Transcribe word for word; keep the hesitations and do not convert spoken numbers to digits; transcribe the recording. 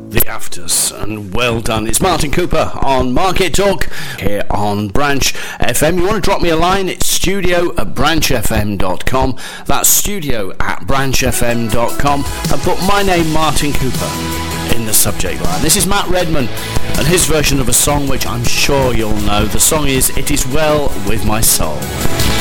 The Afters, and well done. It's Martin Cooper on Market Talk here on Branch F M. You want to drop me a line? It's studio at branch f m dot com. That's studio at branch f m dot com, and put my name, Martin Cooper, in the subject line. This is Matt Redman and his version of a song which I'm sure you'll know. The song is It Is Well With My Soul.